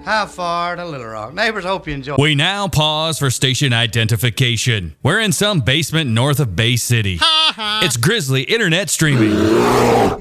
How far to Little Rock? Neighbors, hope you enjoy. We now pause for station identification. We're in some basement north of Bay City. It's Grizzly Internet Streaming.